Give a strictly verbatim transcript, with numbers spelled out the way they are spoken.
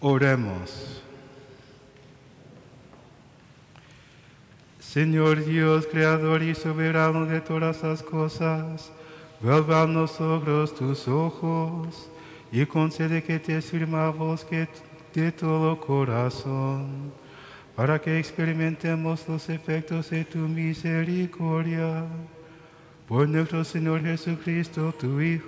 Oremos. Señor Dios, creador y soberano de todas las cosas, vuelva a nosotros tus ojos y concede que te sirvamos que de todo corazón, para que experimentemos los efectos de tu misericordia. Por nuestro Señor Jesucristo, tu Hijo,